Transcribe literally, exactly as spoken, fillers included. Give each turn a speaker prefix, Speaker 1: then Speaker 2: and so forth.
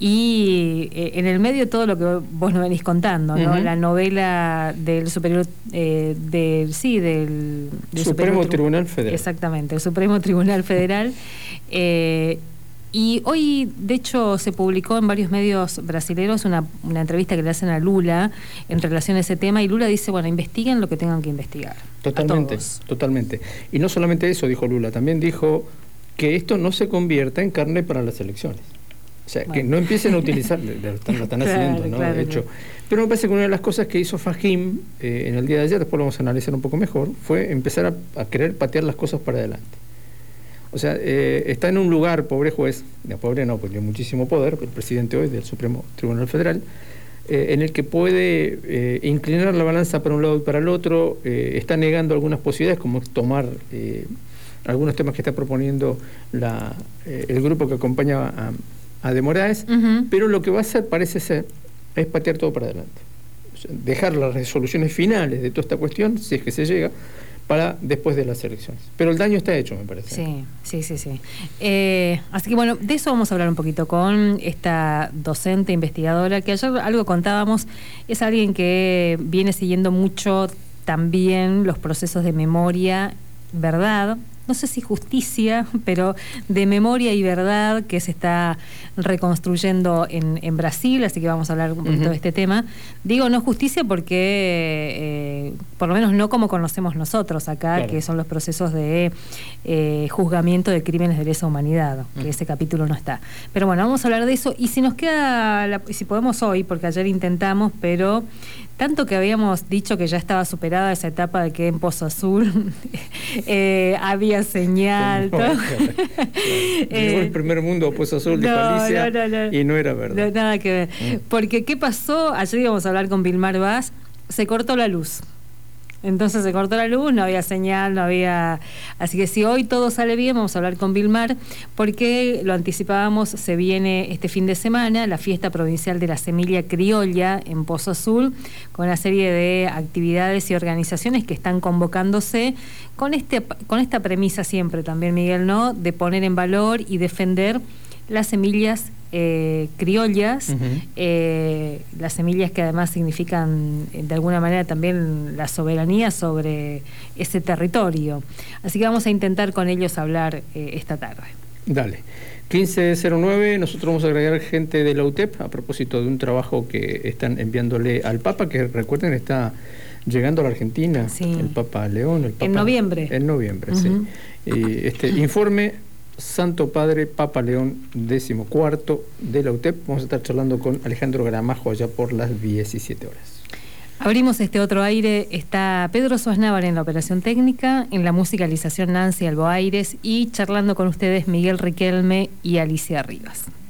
Speaker 1: y eh, en el medio todo lo que vos nos venís contando, ¿no? Uh-huh. La novela del superior, eh, del, sí, del, del
Speaker 2: Supremo
Speaker 1: Superior
Speaker 2: Tribunal Federal.
Speaker 1: Exactamente, el Supremo Tribunal Federal. eh, Y hoy, de hecho, se publicó en varios medios brasileños una, una entrevista que le hacen a Lula en relación a ese tema, y Lula dice, bueno, investiguen lo que tengan que investigar.
Speaker 2: Totalmente, totalmente. Y no solamente eso dijo Lula, también dijo que esto no se convierta en carne para las elecciones. O sea, bueno, que no empiecen a utilizar, lo están, lo están claro, haciendo, ¿no? Claro, de hecho. Claro. Pero me parece que una de las cosas que hizo Fajim eh, en el día de ayer, después lo vamos a analizar un poco mejor, fue empezar a, a querer patear las cosas para adelante. O sea, eh, está en un lugar, pobre juez, no, pobre no, porque tiene muchísimo poder, el presidente hoy del Supremo Tribunal Federal, eh, en el que puede eh, inclinar la balanza para un lado y para el otro, eh, está negando algunas posibilidades, como tomar eh, algunos temas que está proponiendo la, eh, el grupo que acompaña a, a De Moraes, uh-huh. Pero lo que va a hacer, parece ser, es patear todo para adelante. O sea, dejar las resoluciones finales de toda esta cuestión, si es que se llega, para después de las elecciones. Pero el daño está hecho, me parece.
Speaker 1: Sí, sí, sí, sí. Eh, así que bueno, de eso vamos a hablar un poquito con esta docente investigadora, que ayer algo contábamos, es alguien que viene siguiendo mucho también los procesos de memoria, verdad, no sé si justicia, pero de memoria y verdad que se está reconstruyendo en, en Brasil, así que vamos a hablar un poquito uh-huh. de este tema. Digo no justicia porque, eh, por lo menos no como conocemos nosotros acá, claro. que son los procesos de eh, juzgamiento de crímenes de lesa humanidad, uh-huh. que ese capítulo no está. Pero bueno, vamos a hablar de eso, y si nos queda, la, si podemos hoy, porque ayer intentamos, pero tanto que habíamos dicho que ya estaba superada esa etapa de que en Pozo Azul eh, había señal. No, todo. Claro, claro.
Speaker 2: Llegó el primer mundo a Pozo Azul de no, Palicia no, no, no. y no era verdad.
Speaker 1: No, nada que ver. Mm. Porque, ¿qué pasó? Ayer íbamos a hablar con Vilmar Vaz, se cortó la luz. Entonces se cortó la luz, no había señal, no había... Así que si hoy todo sale bien, vamos a hablar con Vilmar, porque lo anticipábamos, se viene este fin de semana la fiesta provincial de la semilla criolla en Pozo Azul, con una serie de actividades y organizaciones que están convocándose con, este, con esta premisa siempre también, Miguel, ¿no?, de poner en valor y defender las semillas Eh, criollas, uh-huh. eh, las semillas que además significan de alguna manera también la soberanía sobre ese territorio. Así que vamos a intentar con ellos hablar eh, esta tarde.
Speaker 2: Dale. quince cero nueve, nosotros vamos a agregar gente de la U T E P a propósito de un trabajo que están enviándole al Papa, que recuerden está llegando a la Argentina, sí. el Papa León. El Papa,
Speaker 1: en noviembre.
Speaker 2: En noviembre, uh-huh. sí. Y este informe... Santo Padre Papa León décimo cuarto de la U T E P. Vamos a estar charlando con Alejandro Gramajo allá por las diecisiete horas.
Speaker 1: Abrimos este otro aire. Está Pedro Sosnávar en la operación técnica, en la musicalización Nancy Alboaires, y charlando con ustedes Miguel Riquelme y Alicia Rivas.